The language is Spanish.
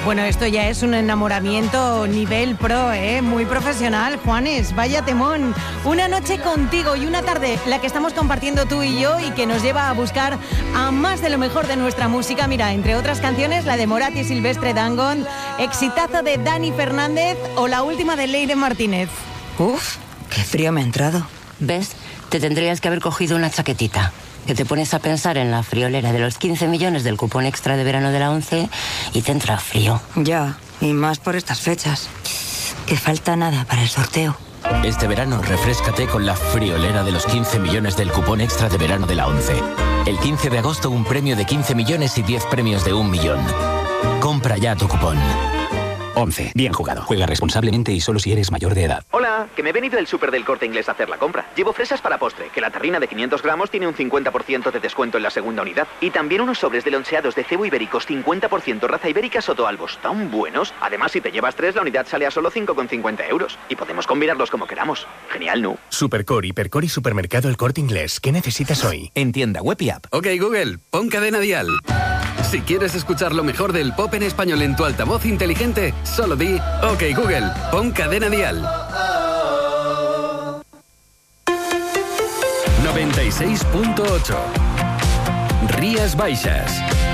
Bueno, esto ya es un enamoramiento nivel pro, muy profesional, Juanes, vaya temón. Una noche contigo y una tarde, la que estamos compartiendo tú y yo y que nos lleva a buscar a más de lo mejor de nuestra música. Mira, entre otras canciones, la de Morat y Silvestre Dangond, exitazo de Dani Fernández o la última de Leire Martínez. Uf, qué frío me ha entrado. ¿Ves? Te tendrías que haber cogido una chaquetita. Que te pones a pensar en la friolera de los 15 millones del cupón extra de verano de la ONCE y te entra frío. Ya, y más por estas fechas. Que falta nada para el sorteo. Este verano refréscate con la friolera de los 15 millones del cupón extra de verano de la ONCE. El 15 de agosto un premio de 15 millones y 10 premios de 1 millón. Compra ya tu cupón. 11. Bien jugado. Juega responsablemente y solo si eres mayor de edad. Hola, que me he venido del súper del Corte Inglés a hacer la compra. Llevo fresas para postre, que la terrina de 500 gramos tiene un 50% de descuento en la segunda unidad. Y también unos sobres de loncheados de cebo ibéricos 50% raza ibérica Soto Albos. Tan buenos. Además, si te llevas 3, la unidad sale a solo 5,50 euros. Y podemos combinarlos como queramos. Genial, ¿no? Supercor, Hipercor y Supermercado El Corte Inglés. ¿Qué necesitas hoy? En tienda web y app. Ok, Google, pon Cadena Dial. Si quieres escuchar lo mejor del pop en español en tu altavoz inteligente, solo di OK Google, pon Cadena Dial. 96.8 Rías Baixas.